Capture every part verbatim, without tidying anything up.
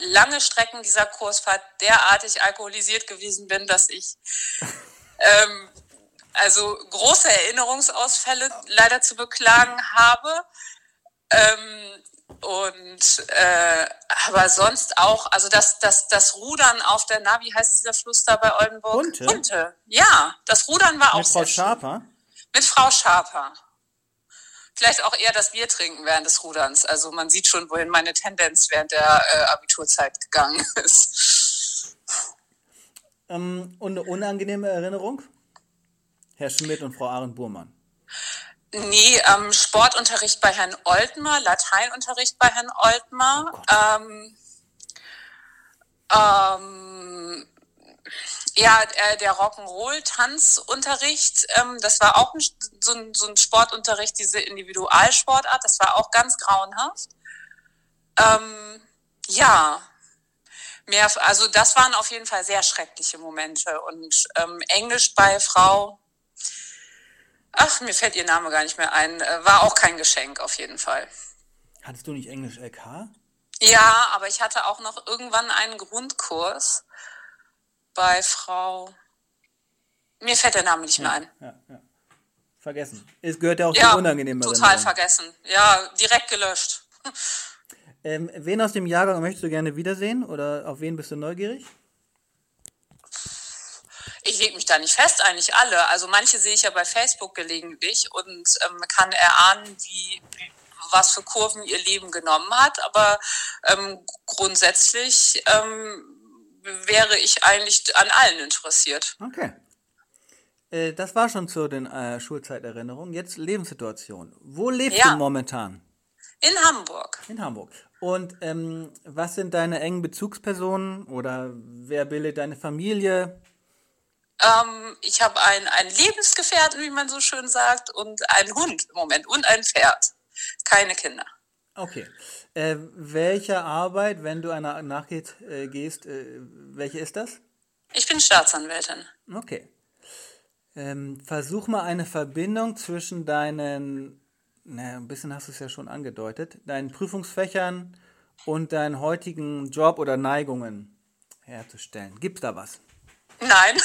lange Strecken dieser Kursfahrt derartig alkoholisiert gewesen bin, dass ich ähm, also große Erinnerungsausfälle leider zu beklagen habe. Ähm, und äh, aber sonst auch, also das, das, das Rudern auf der, na, wie heißt dieser Fluss da bei Oldenburg? Hunte? Hunte. Ja, das Rudern war auch Mit Frau sehr schön. Schaper? Mit Frau Schaper. Vielleicht auch eher das Bier trinken während des Ruderns. Also man sieht schon, wohin meine Tendenz während der äh, Abiturzeit gegangen ist. Ähm, und eine unangenehme Erinnerung? Herr Schmidt und Frau Arendt-Burmann. Nee, ähm, Sportunterricht bei Herrn Oltmer, Lateinunterricht bei Herrn Oltmer. Oh ähm, ähm, ja, äh, der Rock'n'Roll-Tanzunterricht, ähm, das war auch ein, so, ein, so ein Sportunterricht, diese Individualsportart, das war auch ganz grauenhaft. Ähm, ja, mehr, also das waren auf jeden Fall sehr schreckliche Momente. Und ähm, Englisch bei Frau... Ach, mir fällt ihr Name gar nicht mehr ein. War auch kein Geschenk, auf jeden Fall. Hattest du nicht Englisch L K? Ja, aber ich hatte auch noch irgendwann einen Grundkurs bei Frau... Mir fällt der Name nicht mehr Ja, ein. ja, ja. Vergessen. Es gehört ja auch Ja, zu unangenehmen total Erinnerungen. vergessen. Ja, direkt gelöscht. Ähm, wen aus dem Jahrgang möchtest du gerne wiedersehen? Oder auf wen bist du neugierig? Ich lege mich da nicht fest, eigentlich alle. Also manche sehe ich ja bei Facebook gelegentlich und ähm, kann erahnen, wie, wie, was für Kurven ihr Leben genommen hat. Aber ähm, grundsätzlich ähm, wäre ich eigentlich an allen interessiert. Okay. Äh, das war schon zu den äh, Schulzeiterinnerungen. Jetzt Lebenssituation. Wo lebst Ja. du momentan? In Hamburg. In Hamburg. Und ähm, was sind deine engen Bezugspersonen? Oder wer bildet deine Familie? Ähm, ich habe einen, einen Lebensgefährten, wie man so schön sagt, und einen Hund im Moment und ein Pferd. Keine Kinder. Okay. Äh, welche Arbeit, wenn du einer nachgehst, äh, gehst, äh, welche ist das? Ich bin Staatsanwältin. Okay. Ähm, versuch mal eine Verbindung zwischen deinen, naja, ein bisschen hast du es ja schon angedeutet, deinen Prüfungsfächern und deinen heutigen Job oder Neigungen herzustellen. Gibt's da was? Nein.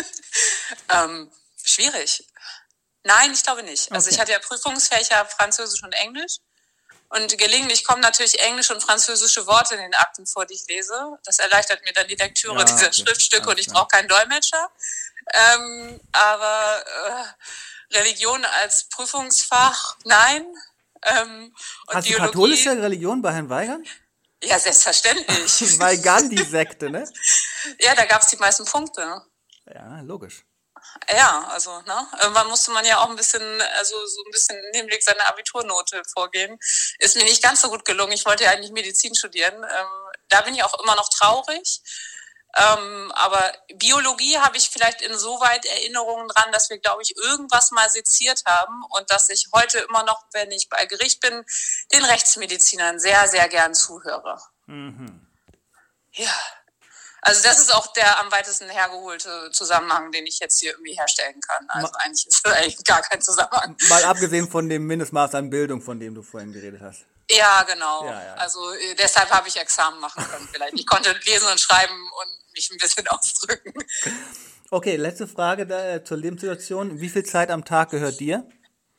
ähm, schwierig. Nein, ich glaube nicht. Also Okay. ich hatte ja Prüfungsfächer Französisch und Englisch. Und gelegentlich kommen natürlich englische und französische Worte in den Akten vor, die ich lese. Das erleichtert mir dann die Lektüre Ja, dieser okay. Schriftstücke Alles und ich klar. brauche keinen Dolmetscher. Ähm, aber äh, Religion als Prüfungsfach, nein. Ähm, und Hast du Biologie, katholische Religion bei Herrn Weigand? ja, selbstverständlich. Bei Gandhi-Sekte, ne? Ja, da gab es die meisten Punkte. Ja, logisch. Ja, also, ne? Irgendwann musste man ja auch ein bisschen, also so ein bisschen im Hinblick seiner Abiturnote vorgehen. Ist mir nicht ganz so gut gelungen. Ich wollte ja eigentlich Medizin studieren. Ähm, da bin ich auch immer noch traurig. Ähm, aber Biologie habe ich vielleicht insoweit Erinnerungen dran, dass wir, glaube ich, irgendwas mal seziert haben und dass ich heute immer noch, wenn ich bei Gericht bin, den Rechtsmedizinern sehr, sehr gern zuhöre. Mhm. Ja. Also das ist auch der am weitesten hergeholte Zusammenhang, den ich jetzt hier irgendwie herstellen kann. Also Ma- eigentlich ist das eigentlich gar kein Zusammenhang. Mal abgesehen von dem Mindestmaß an Bildung, von dem du vorhin geredet hast. Ja, genau. Ja, ja. Also äh, deshalb habe ich Examen machen können vielleicht. Ich konnte lesen und schreiben und mich ein bisschen ausdrücken. Okay, letzte Frage da, äh, zur Lebenssituation. Wie viel Zeit am Tag gehört dir?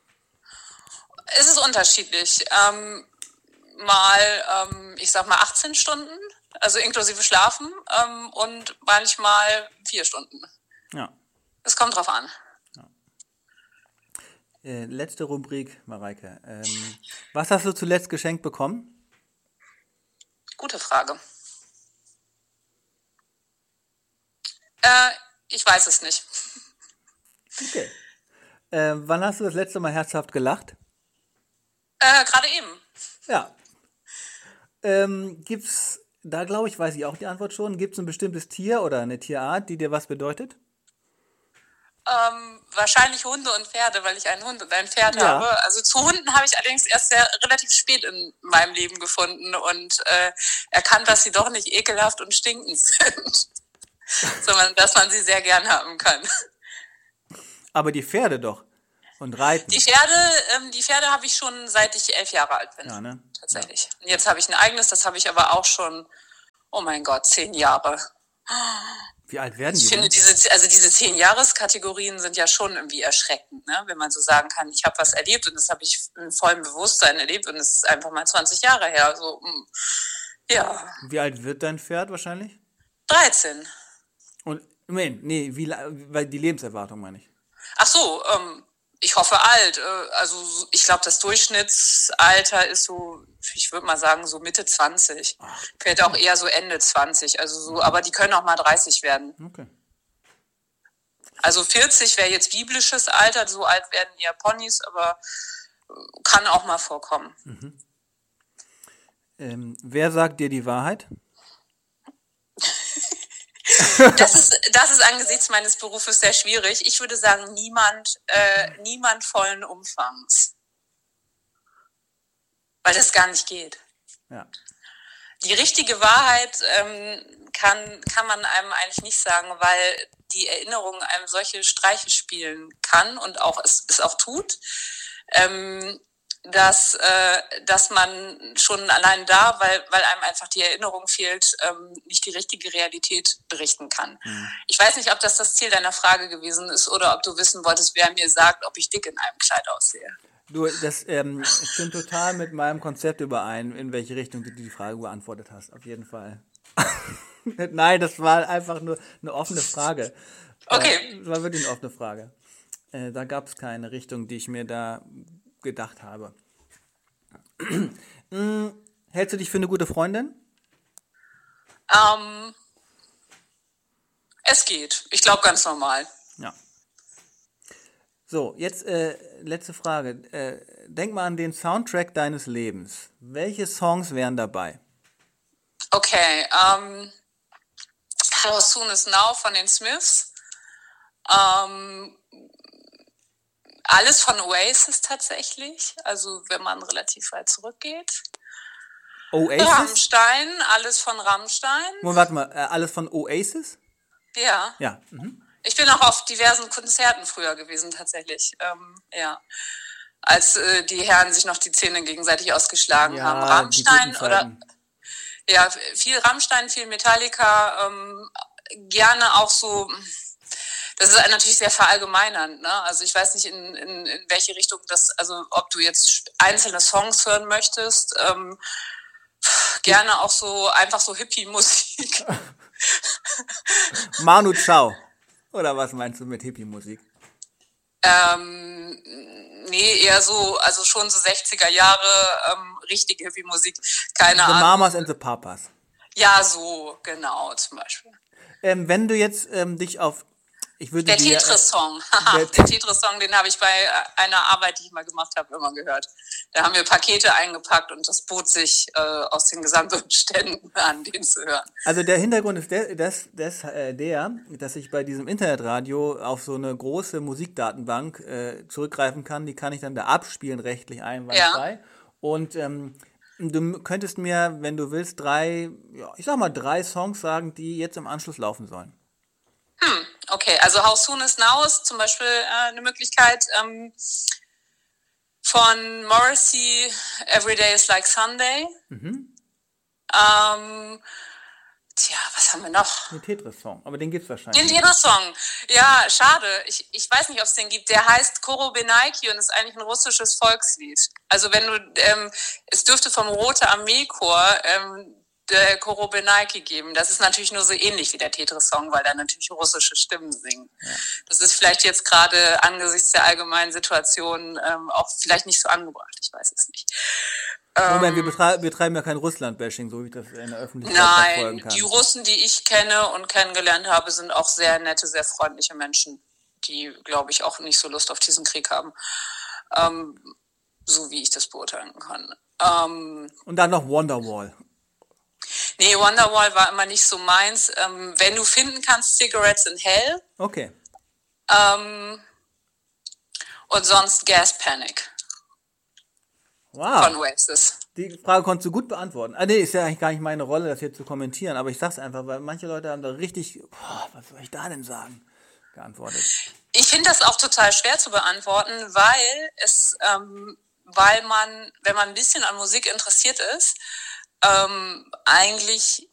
Es ist unterschiedlich. Ähm, mal, ähm, ich sag mal achtzehn Stunden. Also inklusive Schlafen ähm, und manchmal vier Stunden. Ja. Es kommt drauf an. Ja. Äh, letzte Rubrik, Mareike. Ähm, was hast du zuletzt geschenkt bekommen? Gute Frage. Äh, ich weiß es nicht. Okay. Äh, wann hast du das letzte Mal herzhaft gelacht? Äh, gerade eben. Ja. Ähm, gibt's Da glaube ich, weiß ich auch die Antwort schon. Gibt es ein bestimmtes Tier oder eine Tierart, die dir was bedeutet? Ähm, wahrscheinlich Hunde und Pferde, weil ich einen Hund und ein Pferd Ja. habe. Also zu Hunden habe ich allerdings erst sehr, relativ spät in meinem Leben gefunden und äh, erkannt, dass sie doch nicht ekelhaft und stinkend sind, sondern dass man sie sehr gern haben kann. Aber die Pferde doch. Und Reiten. Die Pferde, ähm, die Pferde habe ich schon seit ich elf Jahre alt bin. Ja, ne? Tatsächlich. Und jetzt habe ich ein eigenes, das habe ich aber auch schon, Oh mein Gott, zehn Jahre. Wie alt werden die Ich finde, denn? diese, also diese zehn-Jahres-Kategorien sind ja schon irgendwie erschreckend, ne? Wenn man so sagen kann, ich habe was erlebt und das habe ich im vollen Bewusstsein erlebt und es ist einfach mal zwanzig Jahre her. So, mm, ja, Wie alt wird dein Pferd wahrscheinlich? dreizehn. Und, nee, nee, wie, la- weil die Lebenserwartung meine ich. Ach so, ähm, ich hoffe alt. Äh, also so- ich glaube, das Durchschnittsalter ist so, ich würde mal sagen, so Mitte zwanzig. Vielleicht auch eher so Ende zwanzig. Also so, aber die können auch mal dreißig werden. Okay. Also vierzig wäre jetzt biblisches Alter, so alt werden eher Ponys, aber äh, kann auch mal vorkommen. Ähm, wer sagt dir die Wahrheit? Das ist, das ist angesichts meines Berufes sehr schwierig. Ich würde sagen, niemand, äh, niemand vollen Umfangs. Weil das gar nicht geht. Ja. Die richtige Wahrheit ähm, kann, kann man einem eigentlich nicht sagen, weil die Erinnerung einem solche Streiche spielen kann und auch es, es auch tut, ähm, dass, äh, dass man schon allein da, weil, weil einem einfach die Erinnerung fehlt, ähm, nicht die richtige Realität berichten kann. Mhm. Ich weiß nicht, ob das das Ziel deiner Frage gewesen ist oder ob du wissen wolltest, wer mir sagt, ob ich dick in einem Kleid aussehe. Du, das ähm, stimmt total mit meinem Konzept überein, in welche Richtung du die Frage beantwortet hast, auf jeden Fall. Nein, das war einfach nur eine offene Frage. Okay. Äh, das war wirklich eine offene Frage. Äh, da gab es keine Richtung, die ich mir da gedacht habe. hm, hältst du dich für eine gute Freundin? Ähm, es geht. Ich glaube ganz normal. Ja. So, jetzt äh, letzte Frage. Äh, denk mal an den Soundtrack deines Lebens. Welche Songs wären dabei? Okay, ähm, How Soon Is Now von den Smiths. Ähm, alles von Oasis tatsächlich, also wenn man relativ weit zurückgeht. Oasis? Rammstein, alles von Rammstein. Moment, warte mal, äh, alles von Oasis? Ja. Ja. Mhm. Ich bin auch auf diversen Konzerten früher gewesen tatsächlich. Ähm, ja. Als äh, die Herren sich noch die Zähne gegenseitig ausgeschlagen Ja, haben. die Rammstein guten oder Zeiten. ja, viel Rammstein, viel Metallica, ähm, gerne auch so. Das ist natürlich sehr verallgemeinernd, ne? Also ich weiß nicht, in, in, in welche Richtung das, also ob du jetzt einzelne Songs hören möchtest, ähm, gerne auch so einfach so Hippie-Musik. Manu Chao. Oder was meinst du mit Hippie-Musik? Ähm, nee, eher so, also schon so sechziger Jahre, ähm, richtige Hippie-Musik, keine The Ahnung. Mamas and the Papas. Ja, so, genau, zum Beispiel. Ähm, wenn du jetzt ähm, dich auf... Ich würde Der dir, Tetris-Song, der- der Tetris-Song, den habe ich bei einer Arbeit, die ich mal gemacht habe, immer gehört. Da haben wir Pakete eingepackt und das bot sich äh, aus den Gesamtumständen an, den zu hören. Also der Hintergrund ist der, das, das, äh, der, dass ich bei diesem Internetradio auf so eine große Musikdatenbank äh, zurückgreifen kann. Die kann ich dann da abspielen, rechtlich einwandfrei. Und ähm, du könntest mir, wenn du willst, drei, ja, ich sag mal drei Songs sagen, die jetzt im Anschluss laufen sollen. Hm, okay, also How Soon Is Now ist zum Beispiel äh, eine Möglichkeit. Ähm, von Morrissey, Every Day is Like Sunday. Mhm. Ähm, tja, was haben wir noch? Den Tetris-Song, aber den gibt's wahrscheinlich. Den Tetris-Song. Ja, schade. Ich, ich weiß nicht, ob es den gibt. Der heißt Korobenaiki und ist eigentlich ein russisches Volkslied. Also wenn du, ähm, es dürfte vom Rote Armee-Chor ähm, der Korobenaiki geben. Das ist natürlich nur so ähnlich wie der Tetris-Song, weil da natürlich russische Stimmen singen. Ja. Das ist vielleicht jetzt gerade angesichts der allgemeinen Situation ähm, auch vielleicht nicht so angebracht. Ich weiß es nicht. Moment, wir betreiben, wir betreiben ja kein Russland-Bashing, so wie ich das in der Öffentlichkeit Nein, verfolgen kann. Die Russen, die ich kenne und kennengelernt habe, sind auch sehr nette, sehr freundliche Menschen, die, glaube ich, auch nicht so Lust auf diesen Krieg haben. Ähm, so wie ich das beurteilen kann. Ähm, und dann noch Wonderwall. Nee, Wonderwall war immer nicht so meins. Ähm, wenn du finden kannst, Cigarettes in Hell. Okay. Ähm, und sonst Gas Panic. Wow. Von Oasis. Die Frage konntest du gut beantworten. Ah, nee, ist ja eigentlich gar nicht meine Rolle, das hier zu kommentieren, aber ich sag's einfach, weil manche Leute haben da richtig, boah, was soll ich da denn sagen, geantwortet. Ich finde das auch total schwer zu beantworten, weil es, ähm, weil man, wenn man ein bisschen an Musik interessiert ist, ähm, eigentlich